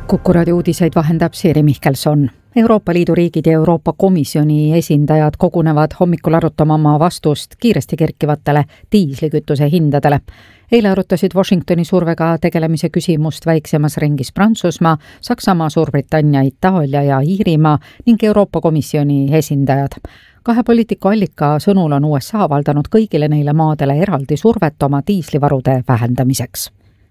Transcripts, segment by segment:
Kuku raadio uudiseid vahendab Siiri Mihkelson. Euroopa Liidu riigid ja Euroopa Komisjoni esindajad kogunevad hommikul arutama oma vastust kiiresti kerkivatele diislikütuse hindadele. Eile arutasid Washingtoni survega tegelemise küsimust väiksemas ringis Prantsusmaa, Saksamaa, Suurbritannia, Itaalia ja Iirimaa ning Euroopa Komisjoni esindajad. Kahe poliitiku allika sõnul on USA avaldanud kõigile neile maadele eraldi survet oma diislivarude vähendamiseks.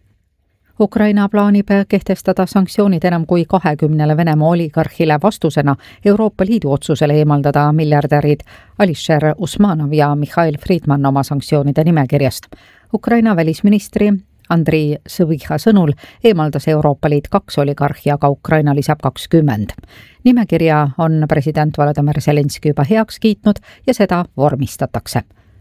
Ukraina plaanib kehtestada sanktsioonid enam kui 20 Venemaa oligarhile vastusena Euroopa Liidu otsusele eemaldada miljardärid Alisher Usmanov ja Mikhail Friedman oma sanktsioonide nimekirjast. Ukraina välisministri Andrii Sõviha sõnul eemaldas Euroopa Liit 2 oligarhi, aga Ukraina lisab 20. Nimekirja on president Volodymyr Zelenski juba heaks kiitnud ja seda vormistatakse.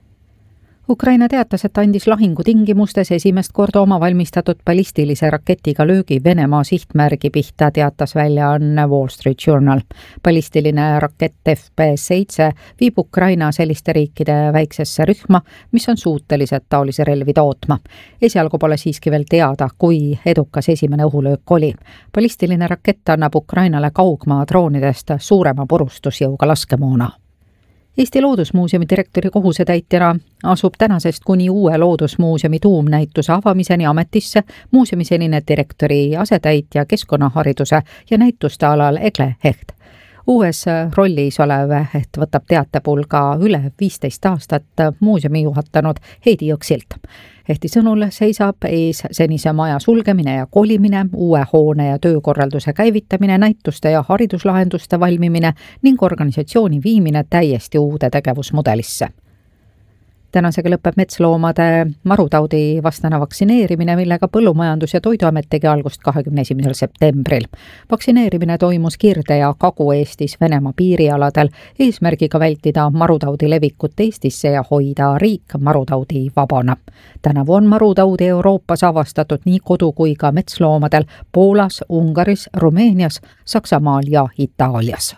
Ukraina teatas, et andis lahingu tingimustes esimest korda oma valmistatud ballistilise raketiga löögi Venemaa sihtmärgi pihta, teatas väljaanne Wall Street Journal. Ballistiline rakett FP7 viib Ukraina selliste riikide väiksesse rühma, mis on suutelised taolisi relvi tootma. Esialgu pole siiski veel teada, kui edukas esimene õhulöök oli. Ballistiline rakett annab Ukrainale kaugmaa droonidest suurema purustusjõuga laskemoona. Eesti Loodusmuuseumi direktori kohusetäitjana asub tänasest kuni uue Loodusmuuseumi tuumnäituse avamiseni ametisse muuseumi senine direktori asetäitja keskkonnahariduse ja näituste alal Egle Hecht. Uues rollis olev Hecht võtab teatepulga üle 15 aastat muuseumi juhatanud Heidi Jõksilt. Hehti sõnul seisab ees senise maja sulgemine ja kolimine, uue hoone ja töökorralduse käivitamine, näituste ja hariduslahenduste valmimine ning organisatsiooni viimine täiesti uude tegevusmudelisse. Tänasega lõpeb metsloomade marutaudi vastane vaktsineerimine, millega Põllumajandus- ja Toiduamet tegi algust 21. septembril. Vaktsineerimine toimus Kirde- ja Kagu-Eestis Venemaa piirialadel eesmärgiga vältida marutaudi levikut Eestisse ja hoida riik marutaudi vabana. Tänavu on marutaudi Euroopas avastatud nii kodu- kui ka metsloomadel Poolas, Ungaris, Rumeenias, Saksamaal ja Itaalias.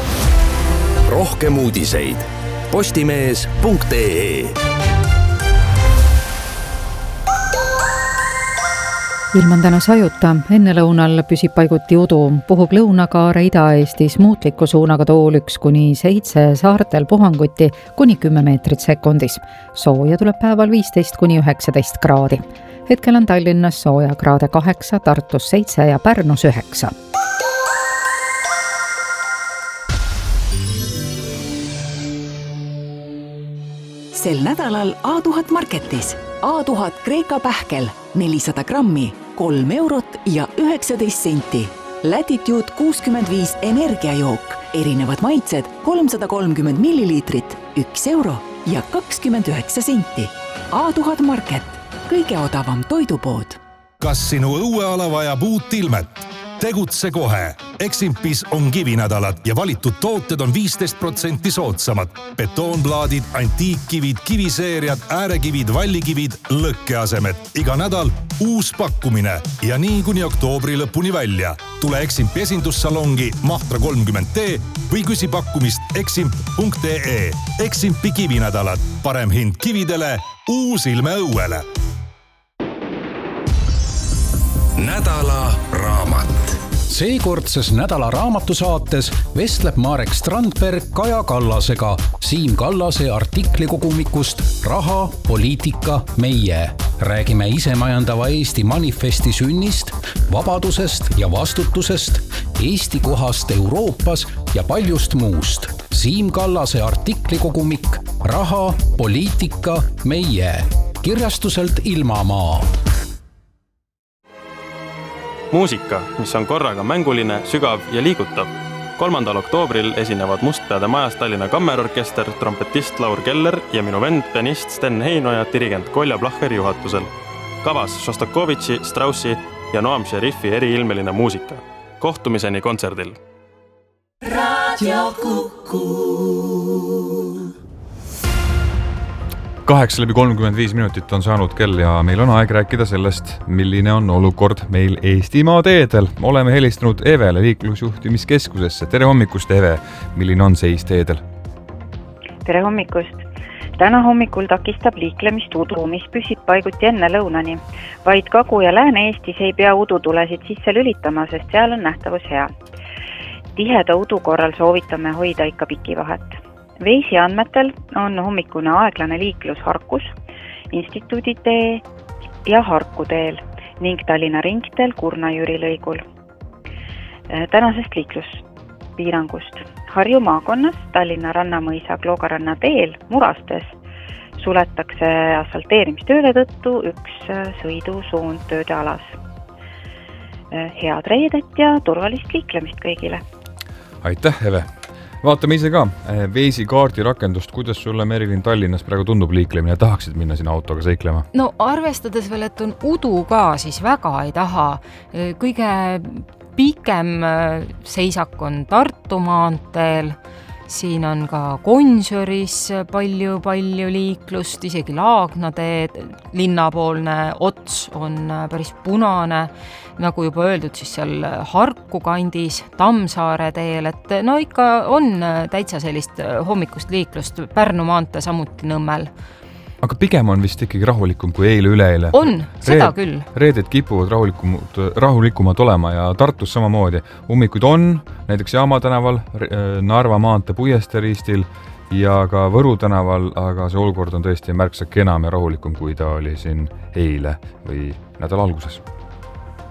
Rohkem uudiseid postimees.ee. Ilm on täna sajuta, enne lõunal püsib paiguti udu, puhub lõunakaare Ida-Eestis muutliku suunaga tool 1-7, saartel puhanguti kuni 10 meetrit sekundis. Sooja tuleb päeval 15-19 kraadi. Hetkel on Tallinnas sooja kraade 8, Tartus 7 ja Pärnus 9. Sel nädalal A1000 Marketis. A1000 Kreeka pähkel 400 grammi, 3 eurot ja 19 senti. Latitude 65 energiajook, erinevad maitsed 330 milliliitrit, 1 euro ja 29 senti. A1000 Market, kõige odavam toidupood. Kas sinu õueala vajab uut ilmet? Tegutse kohe. Eximpis on kivinädalad ja valitud tooted on 15% soodsamad. Betoonplaadid, antiikkivid, kiviseeriad, äärekivid, vallikivid, lõkkeasemed. Iga nädal uus pakkumine ja nii kuni oktoobri lõpuni välja. Tule Eximpi esindussalongi Mahtra 30T või küsi pakkumist eximp.ee. Eximpi kivinädalad. Parem hind kividele, uus ilme õuele. Nädala raamat. Seekordses nädala raamatusaates vestleb Marek Strandberg Kaja Kallasega Siim Kallase artiklikogumikust Raha, poliitika, meie. Räägime isemajandava Eesti manifesti sünnist, vabadusest ja vastutusest, Eesti kohast Euroopas ja paljust muust. Siim Kallase artiklikogumik Raha, poliitika, meie. Kirjastuselt Ilmamaa. Muusika, mis on korraga mänguline, sügav ja liigutav. 3. oktoobril esinevad Mustpeade majas Tallinna Kammerorkester, trompetist Laur Keller ja minu vend, pianist Sten Heinoja, dirigent Kolja Placher juhatusel. Kavas Šostakovitši, Straussi ja Noam Šerifi eriilmeline muusika. Kohtumiseni kontserdil. Radio Kuku. 8:35 on saanud kell ja meil on aeg rääkida sellest, milline on olukord meil Eestimaa teedel. Oleme helistanud Evele liiklusjuhtimiskeskusesse. Tere hommikust, Eve! Milline on seis teedel? Tere hommikust! Täna hommikul takistab liiklemist udu, mis püsib paiguti enne lõunani. Vaid Kagu- ja Lääne-Eestis ei pea udutulesid sisse lülitama, sest seal on nähtavus hea. Tiheda udu korral soovitame hoida ikka pikivahet. Veisi andmetel on hommikune aeglane liiklus Harkus, Instituudi tee ja Harku teel ning Tallinna ringteel Kurna-Jüri lõigul. Tänasest liikluspiirangust. Harju maakonnas Tallinna Rannamõisa Kloogaranna teel Murastes suletakse asfalteerimistööde tõttu üks sõidusuund tööde alas. Head reedet ja turvalist liiklemist kõigile! Aitäh, Eve! Vaatame ise ka Veisi kaardi rakendust, kuidas sulle Merilin Tallinnas praegu tundub liiklemine, tahaksid minna sinna autoga seiklema? No arvestades veel, et on udu ka, siis väga ei taha. Kõige pikem seisak on Tartu maanteel, siin on ka Gonsioris palju liiklust, isegi Laagnatee linnapoolne ots on päris punane, nagu juba öeldud, siis seal Harku kandis, Tammsaare teel, et no ikka on täitsa sellist hommikust liiklust, Pärnu maantee samuti Nõmmel. Aga pigem on vist ikkagi rahulikum kui eile-üleeile. On, seda küll. Reeded kipuvad rahulikumad olema ja Tartus samamoodi. Ummikuid on, näiteks Jaama tänaval, Narva maantee Puiestee ristil ja ka Võru tänaval, aga see olukord on tõesti märksa kenam ja rahulikum, kui ta oli siin eile või nädala alguses.